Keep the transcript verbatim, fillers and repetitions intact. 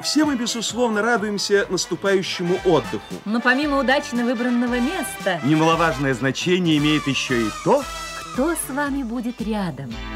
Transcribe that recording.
все мы, безусловно, радуемся наступающему отдыху. Но помимо удачно выбранного места, немаловажное значение имеет еще и то, кто с вами будет рядом.